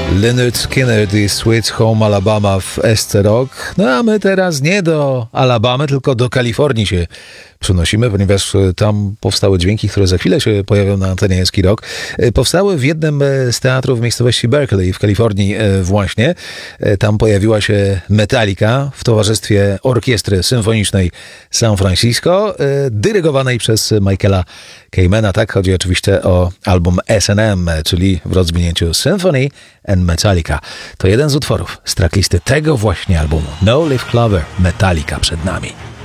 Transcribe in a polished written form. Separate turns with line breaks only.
Lynyrd Skynyrd i Sweet Home Alabama w SC Rock. No a my teraz nie do Alabamy, tylko do Kalifornii się przenosimy, ponieważ tam powstały dźwięki, które za chwilę się pojawią na antenie SC Rock. Powstały w jednym z teatrów w miejscowości Berkeley w Kalifornii właśnie. Tam pojawiła się Metallica w towarzystwie Orkiestry Symfonicznej San Francisco, dyrygowanej przez Michaela Kamena. Tak, chodzi oczywiście o album S&M, czyli w rozwinięciu Symphony and Metallica. To jeden z utworów z tracklisty tego właśnie albumu. No Leaf Clover, Metallica przed nami.